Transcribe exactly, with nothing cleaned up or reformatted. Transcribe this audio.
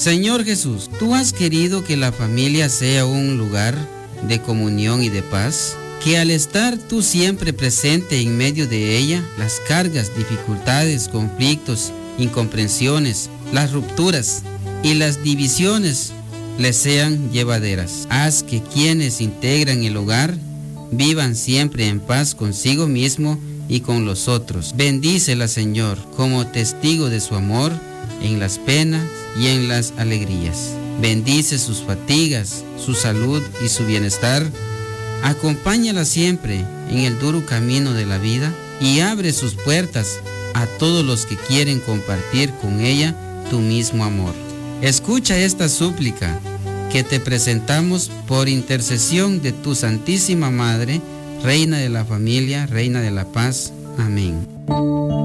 Señor Jesús, tú has querido que la familia sea un lugar de comunión y de paz, que al estar tú siempre presente en medio de ella, las cargas, dificultades, conflictos, incomprensiones, las rupturas y las divisiones les sean llevaderas. Haz que quienes integran el hogar vivan siempre en paz consigo mismo y con los otros. Bendícela, Señor, como testigo de su amor en las penas y en las alegrías. Bendice sus fatigas, su salud y su bienestar. Acompáñala siempre en el duro camino de la vida y abre sus puertas a todos los que quieren compartir con ella tu mismo amor. Escucha esta súplica que te presentamos por intercesión de tu Santísima Madre, Reina de la Familia, Reina de la Paz. Amén.